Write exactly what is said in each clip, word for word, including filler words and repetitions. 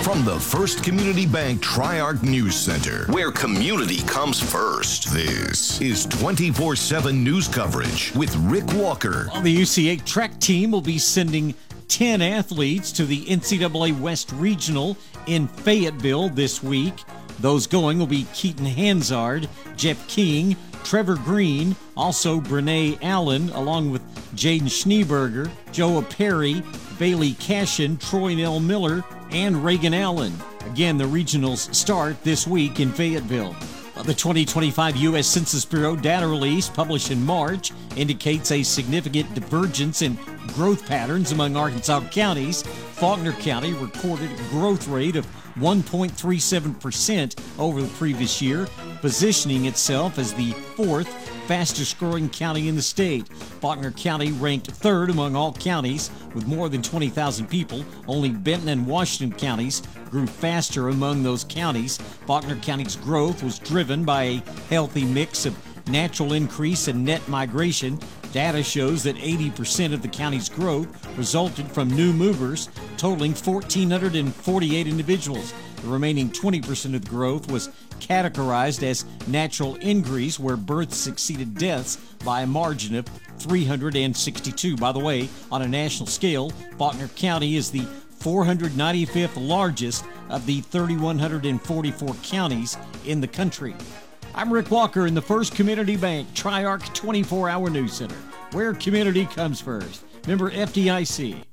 From the First Community Bank Tri-Arc News Center, where community comes first. This is twenty-four seven news coverage with Rick Walker. Well, the U C A track team will be sending ten athletes to the N C double A West Regional in Fayetteville this week. Those going will be Keaton Hansard, Jeff King, Trevor Green, also Brene Allen, along with Jaden Schneeberger, Joa Perry, Bailey Cashin, Troy Nell Miller, and Reagan Allen. Again, the regionals start this week in Fayetteville. The twenty twenty-five U S Census Bureau data release published in March indicates a significant divergence in growth patterns among Arkansas counties. Faulkner County recorded a growth rate of one point three seven percent over the previous year, positioning itself as the fourth fastest growing county in the state. Faulkner County ranked third among all counties with more than twenty thousand people. Only Benton and Washington counties grew faster among those counties. Faulkner County's growth was driven by a healthy mix of natural increase and net migration. Data shows that eighty percent of the county's growth resulted from new movers, totaling one thousand four hundred forty-eight individuals. The remaining twenty percent of the growth was categorized as natural increase, where births exceeded deaths by a margin of three hundred sixty-two. By the way, on a national scale, Faulkner County is the four hundred ninety-fifth largest of the three thousand one hundred forty-four counties in the country. I'm Rick Walker in the First Community Bank Tri-Arc twenty-four hour News Center, where community comes first. Member F D I C.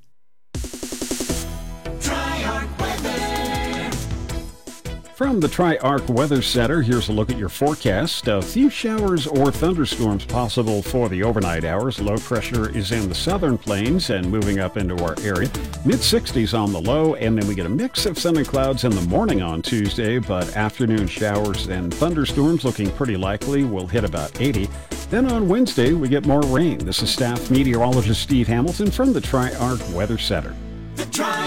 From the Tri-Arc Weather Center, here's a look at your forecast. A few showers or thunderstorms possible for the overnight hours. Low pressure is in the southern plains and moving up into our area. mid sixties on the low, and then we get a mix of sun and clouds in the morning on Tuesday, but afternoon showers and thunderstorms looking pretty likely. Will hit about eighty. Then on Wednesday, we get more rain. This is staff meteorologist Steve Hamilton from the Tri-Arc Weather Center. The Tri-